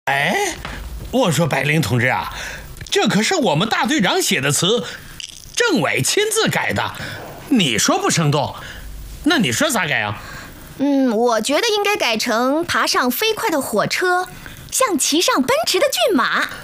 哎，我说白灵同志啊，这可是我们大队长写的词，政委亲自改的，你说不生动，那你说咋改啊？ 我觉得应该改成爬上飞快的火车，像骑上奔驰的骏马。